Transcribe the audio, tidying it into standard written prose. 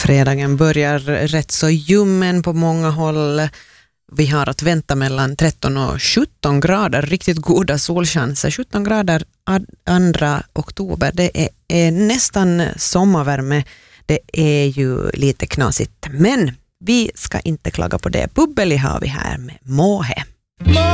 Fredagen börjar rätt så ljummen på många håll. Vi har att vänta mellan 13 och 17 grader, riktigt goda solchanser. 17 grader 2 oktober, det är nästan sommarvärme. Det är ju lite knasigt, men vi ska inte klaga på det. Bubbeli har vi här med Måhe.